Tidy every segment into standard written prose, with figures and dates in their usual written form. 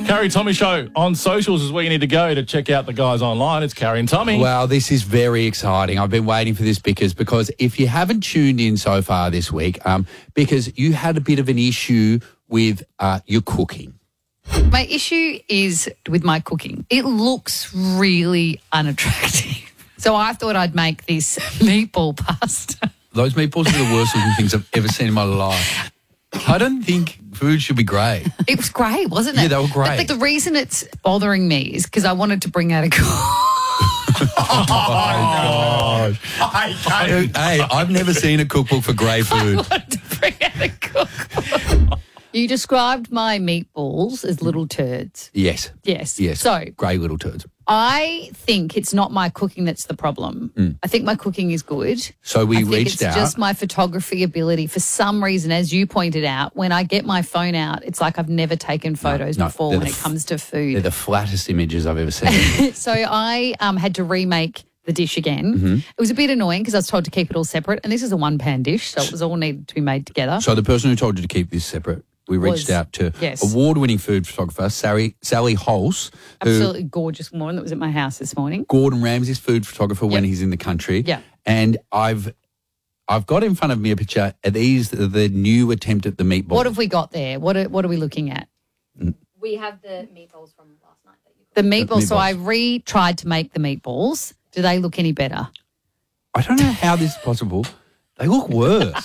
Carrie Tommy Show on socials is where you need to go to check out the guys online. It's Carrie and Tommy. Well, this is very exciting. I've been waiting for this because if you haven't tuned in so far this week, because you had a bit of an issue with your cooking. My issue is with my cooking. It looks really unattractive. So I thought I'd make this meatball pasta. Those meatballs are the worst looking things I've ever seen in my life. I don't think food should be grey. It was great, wasn't it? Yeah, they were great. But the reason it's bothering me is because I wanted to bring out a cook. Oh, my gosh. Hey, I've never seen a cookbook for grey food. I wanted to bring out a cook. You described my meatballs as little turds. Yes. Yes. Yes. So grey little turds. I think it's not my cooking that's the problem. I think my cooking is good. So we I think reached it's out. just my photography ability. For some reason, as you pointed out, when I get my phone out, it's like I've never taken photos before when it comes to food. They're the flattest images I've ever seen. So I had to remake the dish again. It was a bit annoying because I was told to keep it all separate, and this is a one-pan dish, so it was all needed to be made together. So the person who told you to keep this separate, we reached out to award-winning food photographer Sally Hulse. Absolutely gorgeous woman that was at my house this morning. Gordon Ramsay's food photographer when he's in the country. Yeah. And I've got in front of me a picture. Are these the new attempt at the meatball? What have we got there? What are we looking at? We have the meatballs from last night. The meatballs. So I tried to make the meatballs. Do they look any better? I don't know how this is possible. They look worse.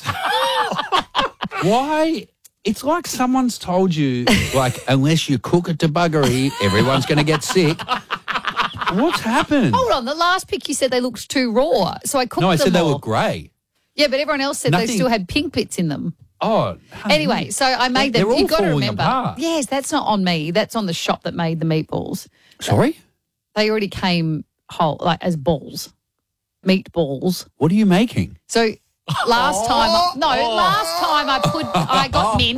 Why? It's like someone's told you, like, unless you cook it to buggery, everyone's going to get sick. What's happened? Hold on. The last pic you said they looked too raw. So I cooked them No, I said they all. look grey. Yeah, but everyone else said they still had pink bits in them. Oh. Anyway, so I made them. They're all You've got to falling remember. apart. Yes, that's not on me. That's on the shop that made the meatballs. Sorry? They already came whole, like as balls, meatballs. What are you making? So last time I got mint.